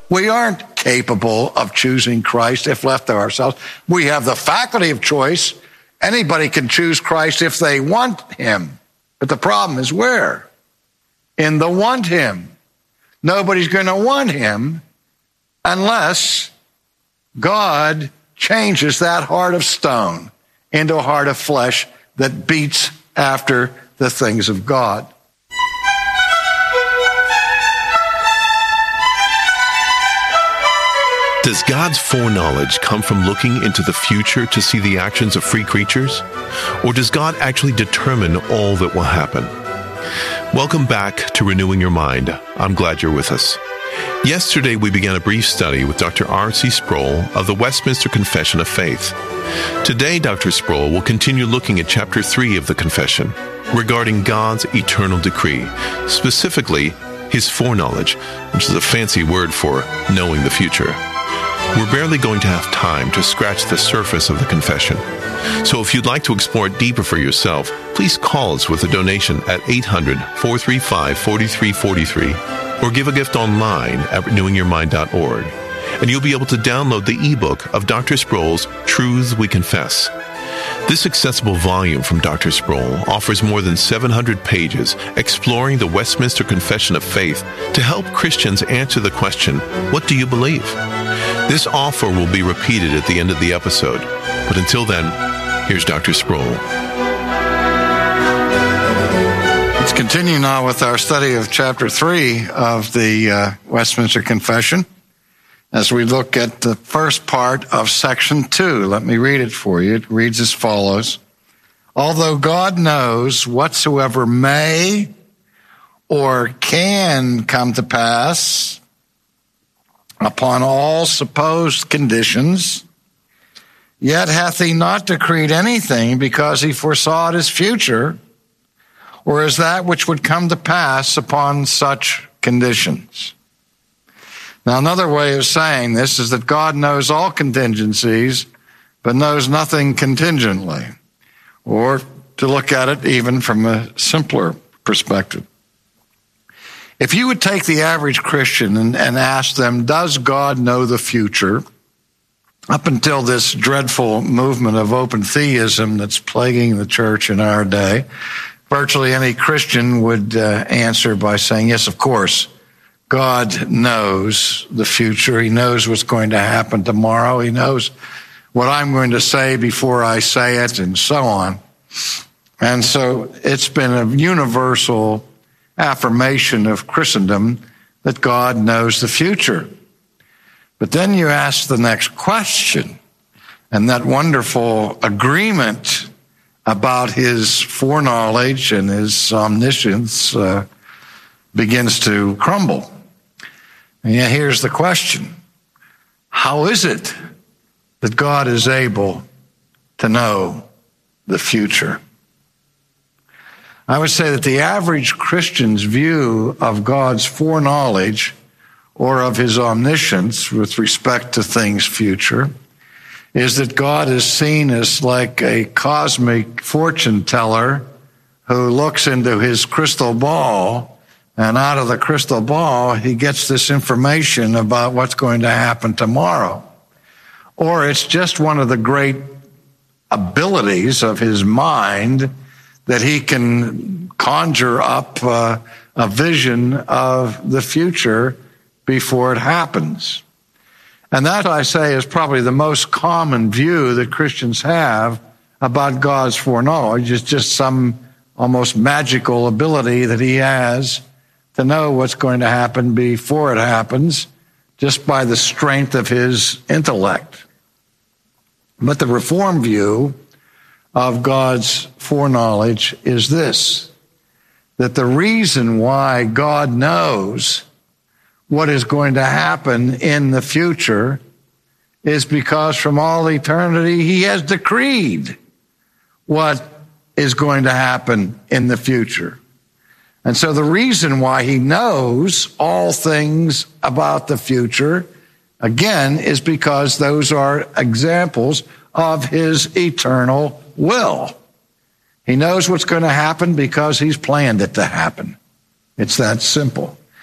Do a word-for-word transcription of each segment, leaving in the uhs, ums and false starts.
we aren't capable of choosing Christ if left to ourselves. We have the faculty of choice. Anybody can choose Christ if they want him. But the problem is where? In the want him. Nobody's going to want him unless God changes that heart of stone into a heart of flesh that beats after the things of God. Does God's foreknowledge come from looking into the future to see the actions of free creatures? Or does God actually determine all that will happen? Welcome back to Renewing Your Mind. I'm glad you're with us. Yesterday, we began a brief study with Doctor R C Sproul of the Westminster Confession of Faith. Today, Doctor Sproul will continue looking at Chapter three of the Confession regarding God's eternal decree, specifically his foreknowledge, which is a fancy word for knowing the future. We're barely going to have time to scratch the surface of the confession. So if you'd like to explore it deeper for yourself, please call us with a donation at eight hundred, four three five, four three four three or give a gift online at renewing your mind dot org. And you'll be able to download the ebook of Doctor Sproul's Truths We Confess. This accessible volume from Doctor Sproul offers more than seven hundred pages exploring the Westminster Confession of Faith to help Christians answer the question, what do you believe? This offer will be repeated at the end of the episode. But until then, here's Doctor Sproul. Let's continue now with our study of Chapter three of the uh, Westminster Confession as we look at the first part of Section two. Let me read it for you. It reads as follows. Although God knows whatsoever may or can come to pass upon all supposed conditions, yet hath he not decreed anything because he foresaw his future, or as that which would come to pass upon such conditions. Now, another way of saying this is that God knows all contingencies, but knows nothing contingently, or to look at it even from a simpler perspective. If you would take the average Christian and, and ask them, does God know the future? Up until this dreadful movement of open theism that's plaguing the church in our day, virtually any Christian would uh, answer by saying, yes, of course, God knows the future. He knows what's going to happen tomorrow. He knows what I'm going to say before I say it, and so on. And so it's been a universal affirmation of Christendom that God knows the future. But then you ask the next question, and that wonderful agreement about his foreknowledge and his omniscience uh, begins to crumble. And yet here's the question. How is it that God is able to know the future? I would say that the average Christian's view of God's foreknowledge or of his omniscience with respect to things future is that God is seen as like a cosmic fortune teller who looks into his crystal ball, and out of the crystal ball, he gets this information about what's going to happen tomorrow. Or it's just one of the great abilities of his mind that he can conjure up uh, a vision of the future before it happens. And that, I say, is probably the most common view that Christians have about God's foreknowledge. It's just some almost magical ability that he has to know what's going to happen before it happens, just by the strength of his intellect. But the Reformed view of God's foreknowledge is this, that the reason why God knows what is going to happen in the future is because from all eternity he has decreed what is going to happen in the future. And so the reason why he knows all things about the future, again, is because those are examples of his eternal will. He knows what's going to happen because he's planned it to happen. It's that simple.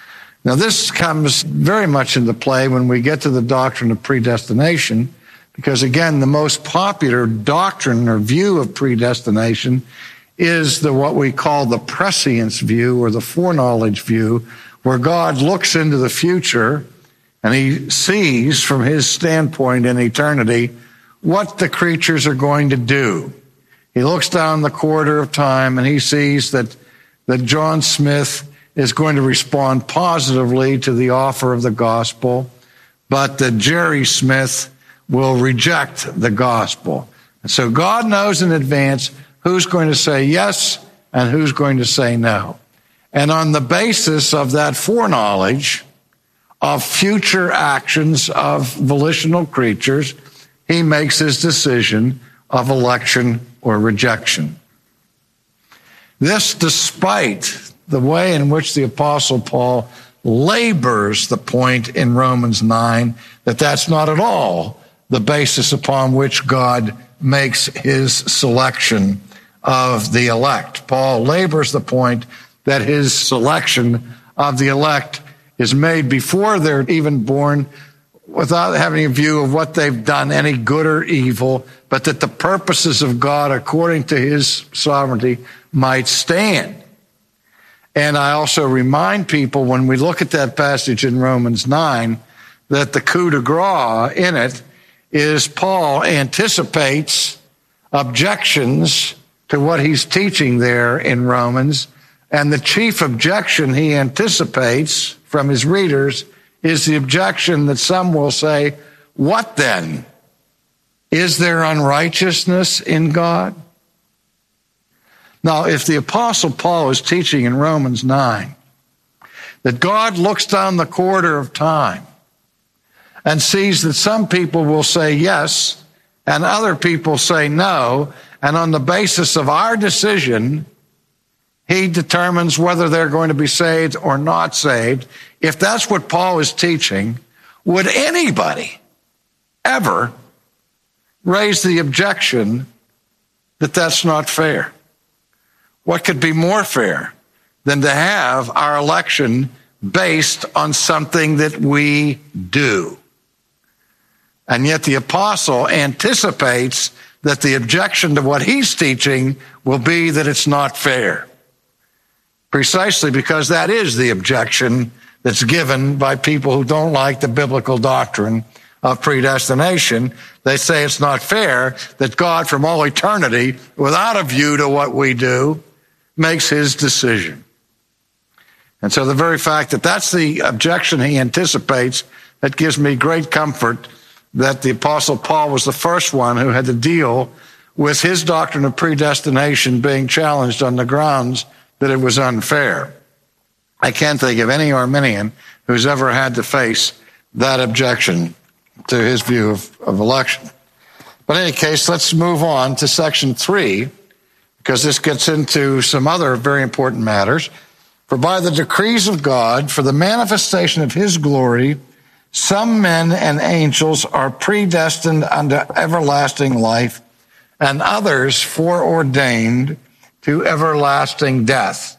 Now, this comes very much into play when we get to the doctrine of predestination, because, again, the most popular doctrine or view of predestination is the what we call the prescience view or the foreknowledge view, where God looks into the future and he sees from his standpoint in eternity what the creatures are going to do. He looks down the corridor of time and he sees that, that John Smith is going to respond positively to the offer of the gospel, but that Jerry Smith will reject the gospel. And so God knows in advance who's going to say yes and who's going to say no. And on the basis of that foreknowledge of future actions of volitional creatures, he makes his decision of election or rejection. This despite the way in which the Apostle Paul labors the point in Romans nine that that's not at all the basis upon which God makes his selection of the elect. Paul labors the point that his selection of the elect is made before they're even born, without having a view of what they've done, any good or evil, but that the purposes of God, according to his sovereignty, might stand. And I also remind people when we look at that passage in Romans nine that the coup de grace in it is Paul anticipates objections to what he's teaching there in Romans. And the chief objection he anticipates from his readers is the objection that some will say, what then? Is there unrighteousness in God? Now, if the Apostle Paul is teaching in Romans nine that God looks down the corridor of time and sees that some people will say yes and other people say no, and on the basis of our decision, he determines whether they're going to be saved or not saved. If that's what Paul is teaching, would anybody ever raise the objection that that's not fair? What could be more fair than to have our election based on something that we do? And yet the apostle anticipates that the objection to what he's teaching will be that it's not fair. Precisely because that is the objection that's given by people who don't like the biblical doctrine of predestination. They say it's not fair that God from all eternity, without a view to what we do, makes his decision. And so the very fact that that's the objection he anticipates, that gives me great comfort that the Apostle Paul was the first one who had to deal with his doctrine of predestination being challenged on the grounds that it was unfair. I can't think of any Arminian who's ever had to face that objection to his view of, of election. But in any case, let's move on to section three, because this gets into some other very important matters. For by the decrees of God, for the manifestation of his glory, some men and angels are predestined unto everlasting life, and others foreordained to everlasting death.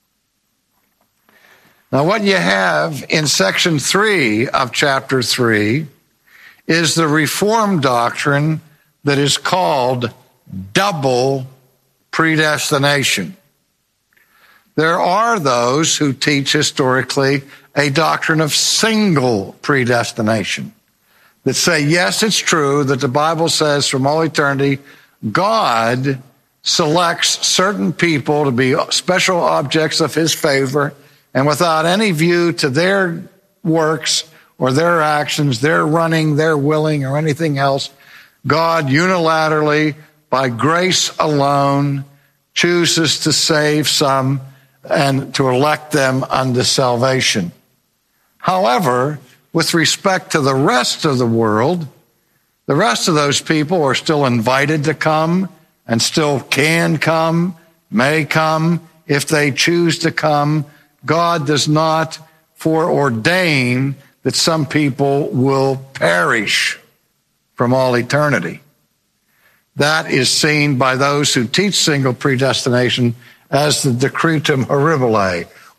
Now, what you have in section three of chapter three is the Reformed doctrine that is called double predestination. There are those who teach historically a doctrine of single predestination that say, yes, it's true that the Bible says from all eternity, God selects certain people to be special objects of his favor, and without any view to their works or their actions, their running, their willing, or anything else, God unilaterally, by grace alone, chooses to save some and to elect them unto salvation. However, with respect to the rest of the world, the rest of those people are still invited to come and still can come, may come if they choose to come. God does not foreordain that some people will perish from all eternity. That is seen by those who teach single predestination as the decretum horribile,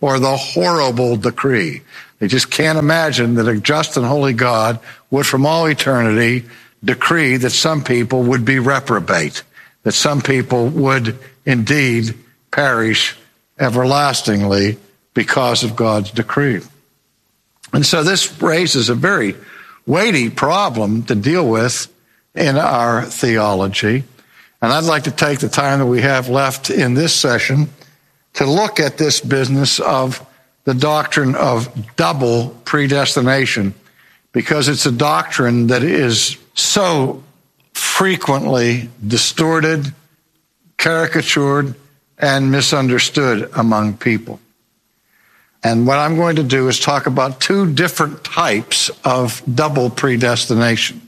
or the horrible decree. They just can't imagine that a just and holy God would from all eternity decree that some people would be reprobate, that some people would indeed perish everlastingly because of God's decree. And so this raises a very weighty problem to deal with in our theology. And I'd like to take the time that we have left in this session to look at this business of the doctrine of double predestination, because it's a doctrine that is so frequently distorted, caricatured, and misunderstood among people. And what I'm going to do is talk about two different types of double predestination.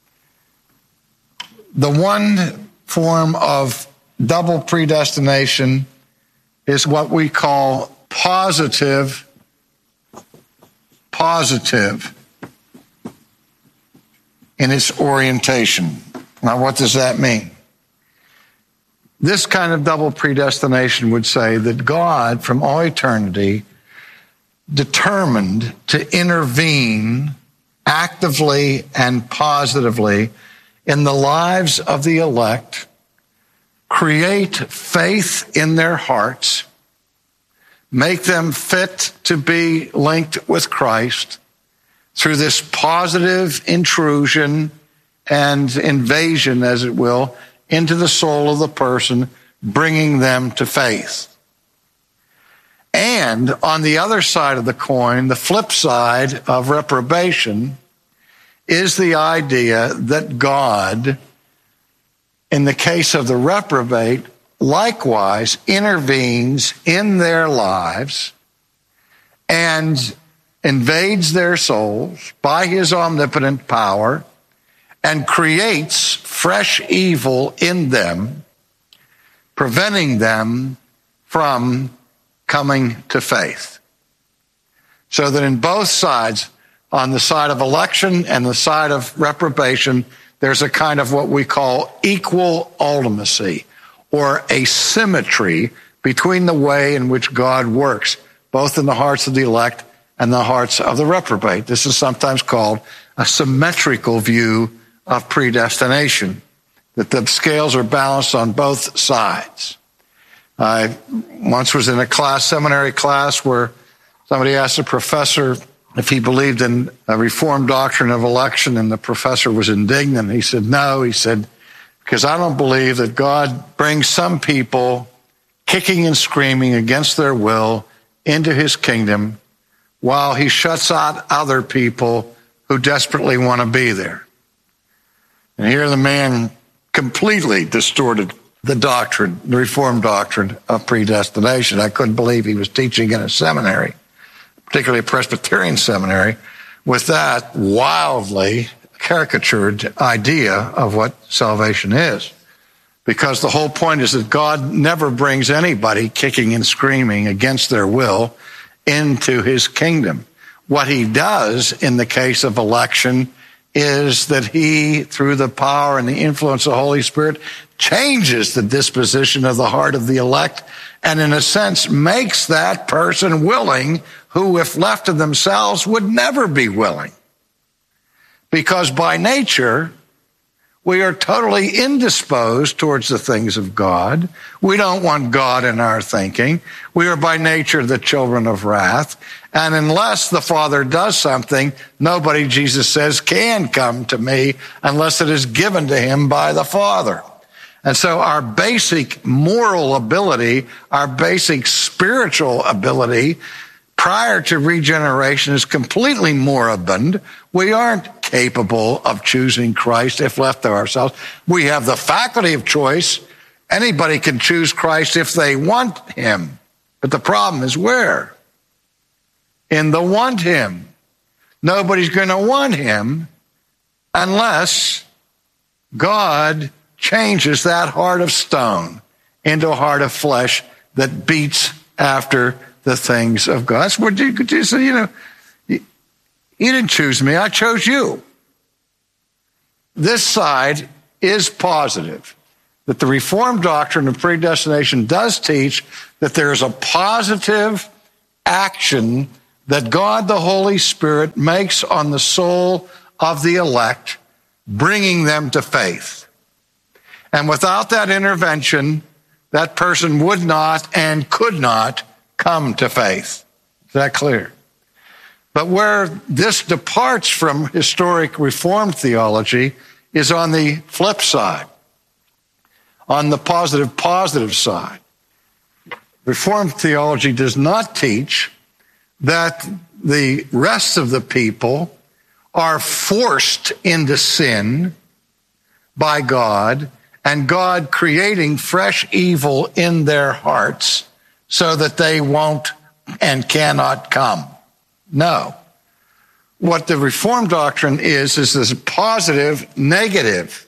The one form of double predestination is what we call positive, positive in its orientation. Now, what does that mean? This kind of double predestination would say that God, from all eternity, determined to intervene actively and positively in the lives of the elect, create faith in their hearts, make them fit to be linked with Christ through this positive intrusion and invasion, as it will, into the soul of the person, bringing them to faith. And on the other side of the coin, the flip side of reprobation, is the idea that God, in the case of the reprobate, likewise intervenes in their lives and invades their souls by his omnipotent power and creates fresh evil in them, preventing them from coming to faith. So that in both sides, on the side of election and the side of reprobation, there's a kind of what we call equal ultimacy, or a symmetry between the way in which God works, both in the hearts of the elect and the hearts of the reprobate. This is sometimes called a symmetrical view of predestination, that the scales are balanced on both sides. I once was in a class, seminary class, where somebody asked a professor if he believed in a Reformed doctrine of election, and the professor was indignant. He said, no, he said, because I don't believe that God brings some people kicking and screaming against their will into his kingdom while he shuts out other people who desperately want to be there. And here the man completely distorted the doctrine, the Reformed doctrine of predestination. I couldn't believe he was teaching in a seminary, particularly a Presbyterian seminary, with that wildly caricatured idea of what salvation is. Because the whole point is that God never brings anybody kicking and screaming against their will into his kingdom. What he does in the case of election is that he, through the power and the influence of the Holy Spirit, changes the disposition of the heart of the elect, and in a sense makes that person willing who, if left to themselves, would never be willing. Because by nature, we are totally indisposed towards the things of God. We don't want God in our thinking. We are by nature the children of wrath. And unless the Father does something, nobody, Jesus says, can come to me unless it is given to him by the Father. And so our basic moral ability, our basic spiritual ability prior to regeneration is completely moribund. We aren't capable of choosing Christ if left to ourselves. We have the faculty of choice. Anybody can choose Christ if they want him. But the problem is where? In the want him. Nobody's going to want him unless God changes that heart of stone into a heart of flesh that beats after the things of God. That's what Jesus said, you know, you, you didn't choose me, I chose you. This side is positive, that the Reformed doctrine of predestination does teach that there is a positive action that God the Holy Spirit makes on the soul of the elect, bringing them to faith. And without that intervention, that person would not and could not come to faith. Is that clear? But where this departs from historic Reformed theology is on the flip side, on the positive, positive side. Reformed theology does not teach that the rest of the people are forced into sin by God, and God creating fresh evil in their hearts so that they won't and cannot come. No. What the Reformed doctrine is, is this positive, negative.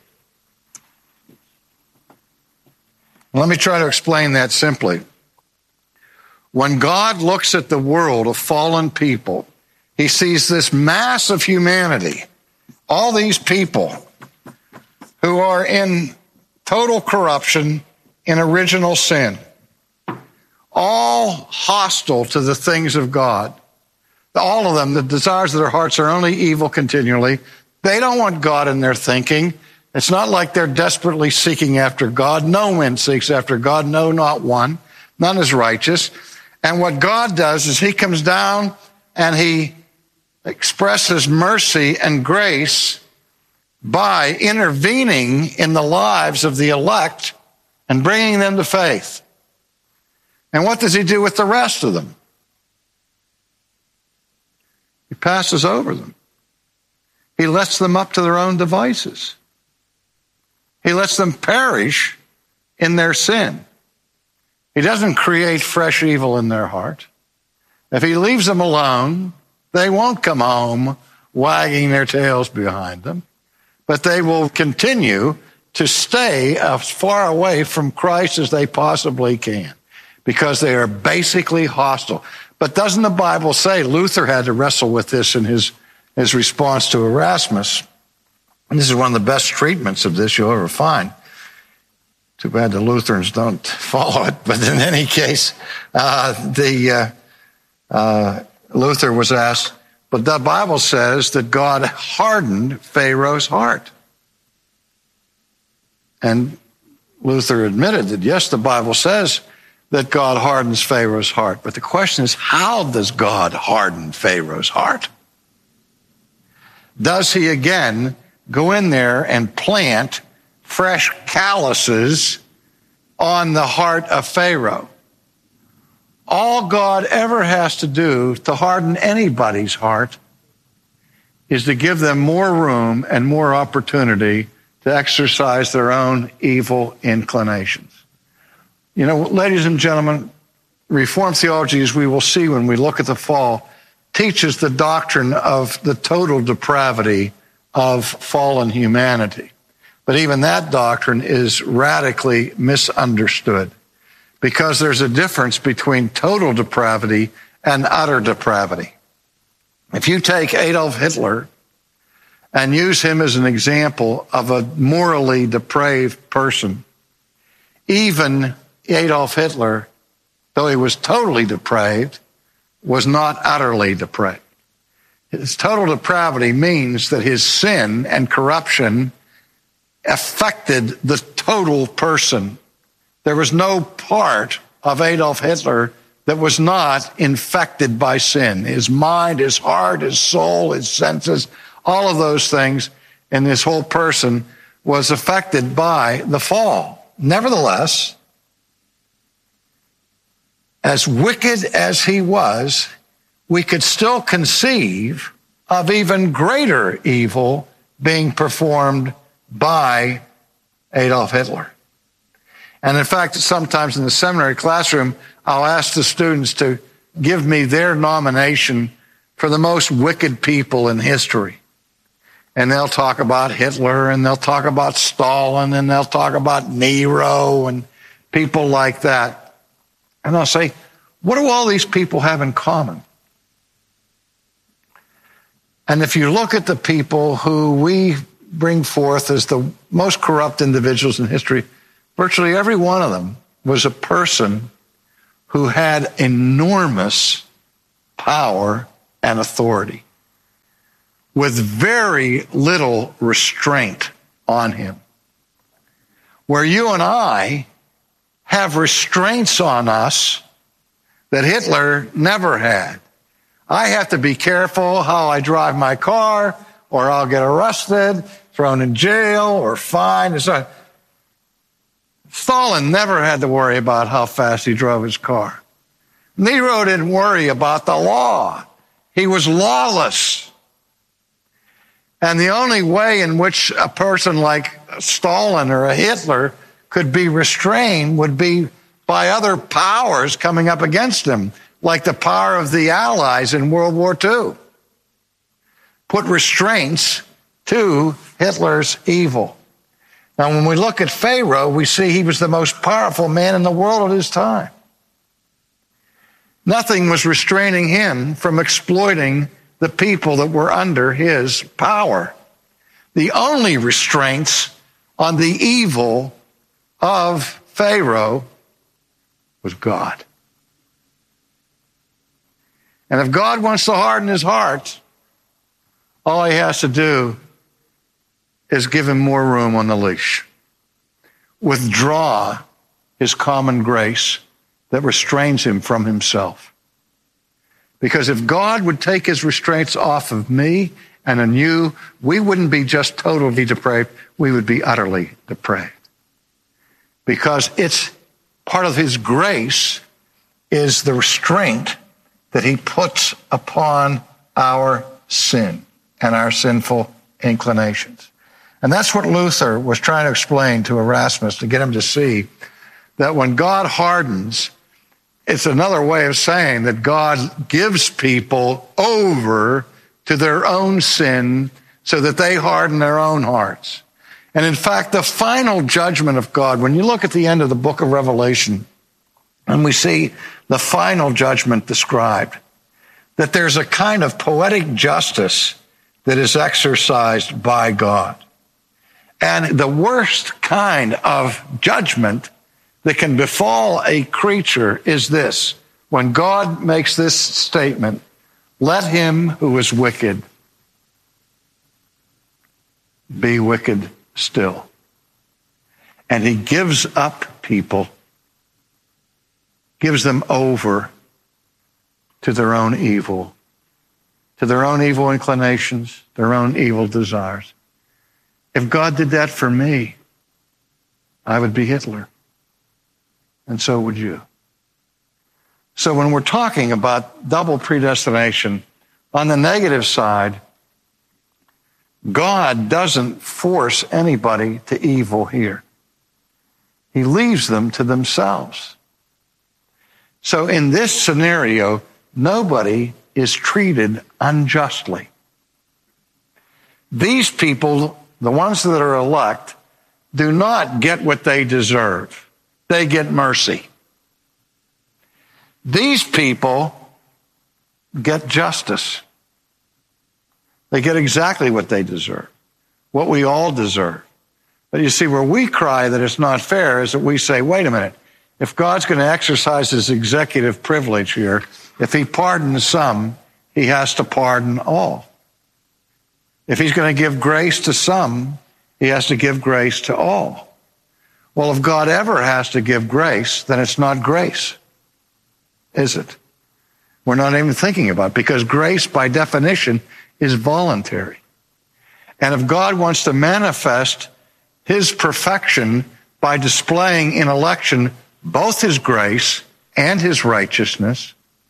Let me try to explain that simply. When God looks at the world of fallen people, he sees this mass of humanity, all these people who are in total corruption, in original sin, all hostile to the things of God. All of them, the desires of their hearts are only evil continually. They don't want God in their thinking. It's not like they're desperately seeking after God. No one seeks after God, no, not one. None is righteous. And what God does is he comes down and he expresses mercy and grace by intervening in the lives of the elect and bringing them to faith. And what does he do with the rest of them? He passes over them. He lets them up to their own devices. He lets them perish in their sin. He doesn't create fresh evil in their heart. If he leaves them alone, they won't come home wagging their tails behind them, but they will continue to stay as far away from Christ as they possibly can because they are basically hostile. But doesn't the Bible say Luther had to wrestle with this in his, his response to Erasmus? And this is one of the best treatments of this you'll ever find. Too bad the Lutherans don't follow it. But in any case, uh, the uh, uh, Luther was asked, but the Bible says that God hardened Pharaoh's heart. And Luther admitted that, yes, the Bible says that God hardens Pharaoh's heart. But the question is, how does God harden Pharaoh's heart? Does he again go in there and plant fresh calluses on the heart of Pharaoh? All God ever has to do to harden anybody's heart is to give them more room and more opportunity to exercise their own evil inclinations. You know, ladies and gentlemen, Reformed theology, as we will see when we look at the fall, teaches the doctrine of the total depravity of fallen humanity. But even that doctrine is radically misunderstood because there's a difference between total depravity and utter depravity. If you take Adolf Hitler and use him as an example of a morally depraved person, even Adolf Hitler, though he was totally depraved, was not utterly depraved. His total depravity means that his sin and corruption affected the total person. There was no part of Adolf Hitler that was not infected by sin. His mind, his heart, his soul, his senses, all of those things in this whole person was affected by the fall. Nevertheless, as wicked as he was, we could still conceive of even greater evil being performed by Adolf Hitler. And in fact, sometimes in the seminary classroom, I'll ask the students to give me their nomination for the most wicked people in history. And they'll talk about Hitler, and they'll talk about Stalin, and they'll talk about Nero, and people like that. And I'll say, what do all these people have in common? And if you look at the people who we bring forth as the most corrupt individuals in history, virtually every one of them was a person who had enormous power and authority, with very little restraint on him. Where you and I have restraints on us that Hitler never had. I have to be careful how I drive my car, or I'll get arrested, thrown in jail, or fined. So, Stalin never had to worry about how fast he drove his car. Nero didn't worry about the law. He was lawless. And the only way in which a person like Stalin or a Hitler could be restrained would be by other powers coming up against him, like the power of the Allies in World War Two. Put restraints to Hitler's evil. Now, when we look at Pharaoh, we see he was the most powerful man in the world at his time. Nothing was restraining him from exploiting the people that were under his power. The only restraints on the evil of Pharaoh was God. And if God wants to harden his heart, all he has to do is give him more room on the leash. Withdraw his common grace that restrains him from himself. Because if God would take his restraints off of me and on you, we wouldn't be just totally depraved, we would be utterly depraved. Because it's part of his grace is the restraint that he puts upon our sin and our sinful inclinations. And that's what Luther was trying to explain to Erasmus, to get him to see that when God hardens, it's another way of saying that God gives people over to their own sin so that they harden their own hearts. And in fact, the final judgment of God, when you look at the end of the book of Revelation, and we see the final judgment described, that there's a kind of poetic justice that is exercised by God. And the worst kind of judgment that can befall a creature is this: when God makes this statement, let him who is wicked be wicked still. And he gives up people, gives them over to their own evil, to their own evil inclinations, their own evil desires. If God did that for me, I would be Hitler. And so would you. So when we're talking about double predestination, on the negative side, God doesn't force anybody to evil here. He leaves them to themselves. So in this scenario, nobody is treated unjustly. These people, the ones that are elect, do not get what they deserve. They get mercy. These people get justice. They get exactly what they deserve, what we all deserve. But you see, where we cry that it's not fair is that we say, wait a minute, if God's going to exercise his executive privilege here, if he pardons some, he has to pardon all. If he's going to give grace to some, he has to give grace to all. Well, if God ever has to give grace, then it's not grace, is it? We're not even thinking about it, because grace, by definition, is voluntary. And if God wants to manifest his perfection by displaying in election both his grace and his righteousness,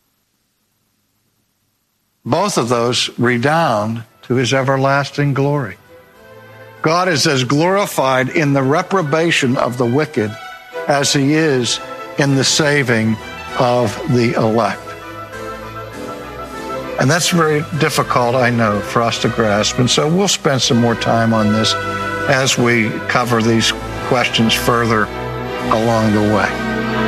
both of those redound to his everlasting glory. God is as glorified in the reprobation of the wicked as he is in the saving of the elect. And that's very difficult, I know, for us to grasp. And so we'll spend some more time on this as we cover these questions further along the way.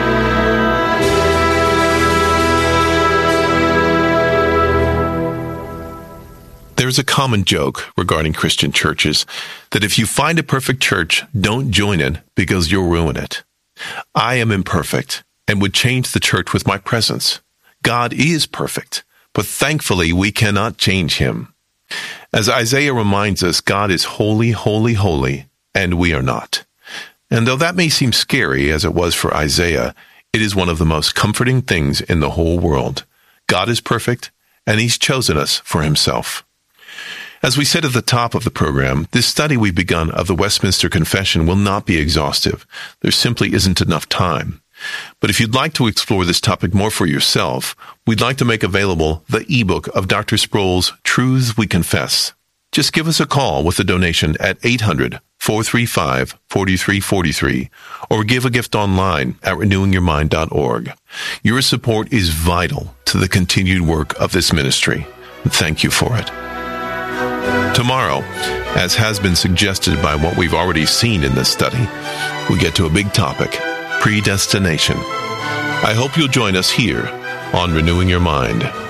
There's a common joke regarding Christian churches that if you find a perfect church, don't join it because you'll ruin it. I am imperfect and would change the church with my presence. God is perfect, but thankfully we cannot change him. As Isaiah reminds us, God is holy, holy, holy, and we are not. And though that may seem scary, as it was for Isaiah, it is one of the most comforting things in the whole world. God is perfect, and he's chosen us for himself. As we said at the top of the program, this study we've begun of the Westminster Confession will not be exhaustive. There simply isn't enough time. But if you'd like to explore this topic more for yourself, we'd like to make available the ebook of Doctor Sproul's Truths We Confess. Just give us a call with a donation at eight hundred, four three five, four three four three or give a gift online at renewing your mind dot org. Your support is vital to the continued work of this ministry. Thank you for it. Tomorrow, as has been suggested by what we've already seen in this study, we get to a big topic, predestination. I hope you'll join us here on Renewing Your Mind.